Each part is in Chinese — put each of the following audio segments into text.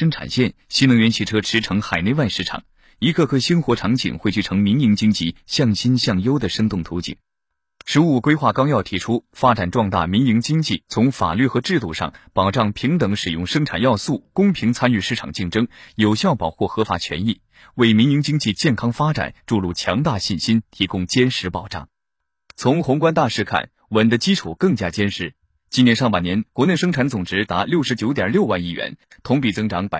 生产线，新能源汽车驰骋海内外市场，一个个鲜活场景汇聚成民营经济向新向优的生动图景。“十五五”规划纲要提出，发展壮大民营经济，从法律和制度上保障平等使用生产要素，公平参与市场竞争，有效保护合法权益，为民营经济健康发展注入强大信心，提供坚实保障。从宏观大势看，稳的基础更加坚实。今年上半年，国内生产总值达 69.6 万亿元，同比增长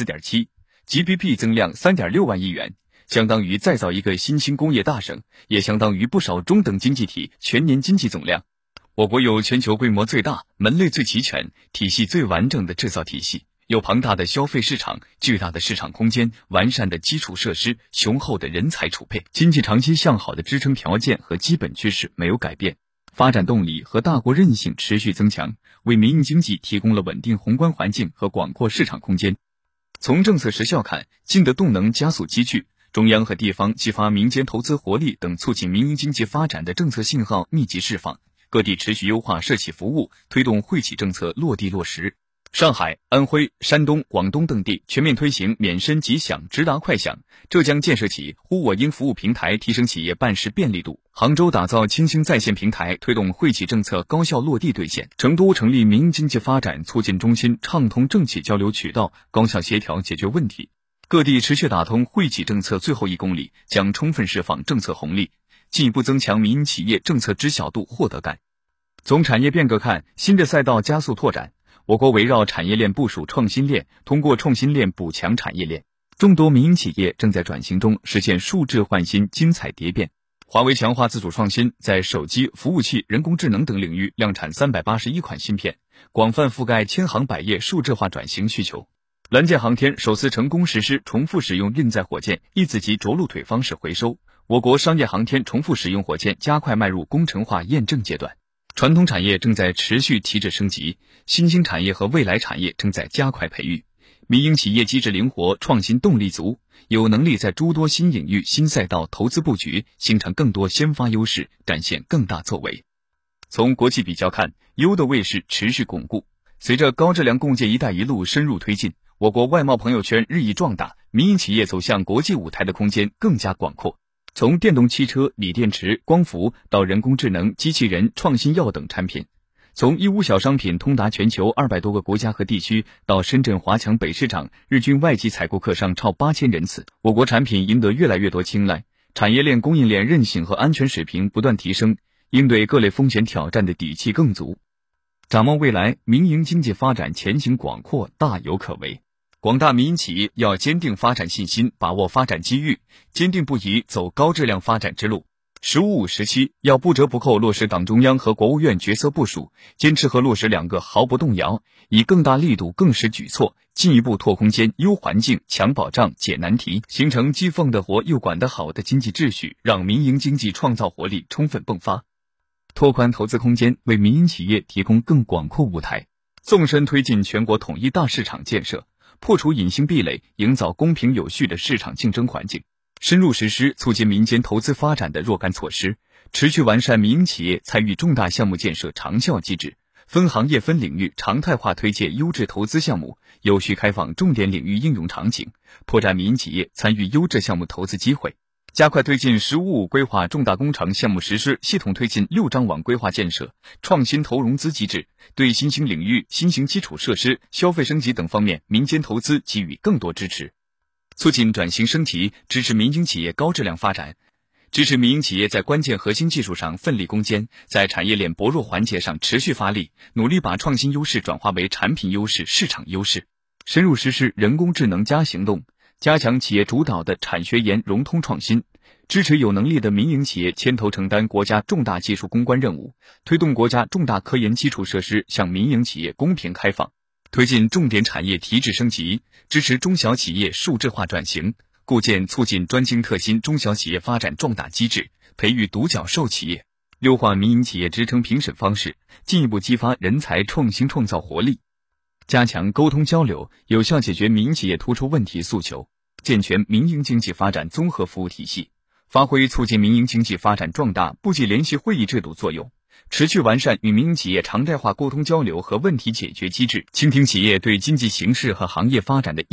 4.7%，GDP 增量 3.6 万亿元，相当于再造一个新兴工业大省，也相当于不少中等经济体全年经济总量。我国有全球规模最大、门类最齐全、体系最完整的制造体系，有庞大的消费市场、巨大的市场空间、完善的基础设施、雄厚的人才储备，经济长期向好的支撑条件和基本趋势没有改变。发展动力和大国韧性持续增强，为民营经济提供了稳定宏观环境和广阔市场空间。从政策实效看，新的动能加速积聚，中央和地方激发民间投资活力等促进民营经济发展的政策信号密集释放，各地持续优化社企服务，推动惠企政策落地落实。上海、安徽、山东、广东等地全面推行免申即享、直达快享；浙江建设起呼我因服务平台，提升企业办事便利度；杭州打造清新在线平台，推动惠企政策高效落地兑现；成都成立民营经济发展促进中心，畅通政企交流渠道，高效协调解决问题。各地持续打通惠企政策最后1公里，将充分释放政策红利，进一步增强民营企业政策知晓度、获得感。从产业变革看，新的赛道加速拓展。我国围绕产业链部署创新链，通过创新链补强产业链。众多民营企业正在转型中实现数质换新、精彩蝶变。华为强化自主创新，在手机、服务器、人工智能等领域量产381款芯片，广泛覆盖千行百业数质化转型需求。蓝箭航天首次成功实施重复使用运载火箭一子级着陆腿方式回收。我国商业航天重复使用火箭加快迈入工程化验证阶段。传统产业正在持续提质升级，新兴产业和未来产业正在加快培育。民营企业机制灵活，创新动力足，有能力在诸多新领域、新赛道投资布局，形成更多先发优势，展现更大作为。从国际比较看，优的位势持续巩固。随着高质量共建“一带一路”深入推进，我国外贸朋友圈日益壮大，民营企业走向国际舞台的空间更加广阔。从电动汽车、锂电池、光伏到人工智能、机器人、创新药等产品，从义乌小商品通达全球200多个国家和地区，到深圳华强北市场日均外籍采购客商超8000人次，我国产品赢得越来越多青睐，产业链供应链韧性和安全水平不断提升，应对各类风险挑战的底气更足。展望未来，民营经济发展前景广阔，大有可为。广大民营企业要坚定发展信心，把握发展机遇，坚定不移走高质量发展之路。“15/5”时期要不折不扣落实党中央和国务院决策部署，坚持和落实2个毫不动摇，以更大力度、更实举措，进一步拓空间、优环境、强保障、解难题，形成既放得活又管得好的经济秩序，让民营经济创造活力充分迸发。拓宽投资空间，为民营企业提供更广阔舞台，纵深推进全国统一大市场建设，破除隐形壁垒，营造公平有序的市场竞争环境，深入实施促进民间投资发展的若干措施，持续完善民营企业参与重大项目建设长效机制，分行业分领域常态化推介优质投资项目，有序开放重点领域应用场景，拓展民营企业参与优质项目投资机会，加快推进“15/5”规划重大工程项目实施，系统推进6张网规划建设，创新投融资机制，对新兴领域、新型基础设施、消费升级等方面民间投资给予更多支持，促进转型升级，支持民营企业高质量发展，支持民营企业在关键核心技术上奋力攻坚，在产业链薄弱环节上持续发力，努力把创新优势转化为产品优势、市场优势，深入实施人工智能加行动，加强企业主导的产学研融通创新，支持有能力的民营企业牵头承担国家重大技术攻关任务，推动国家重大科研基础设施向民营企业公平开放，推进重点产业提质升级，支持中小企业数质化转型，构建促进专精特新中小企业发展壮大机制，培育独角兽企业，优化民营企业职称评审方式，进一步激发人才创新创造活力，加强沟通交流，有效解决民营企业突出问题诉求，健全民营经济发展综合服务体系，发挥促进民营经济发展壮大部际联席会议制度作用，持续完善与民营企业常态化沟通交流和问题解决机制，倾听企业对经济形势和行业发展的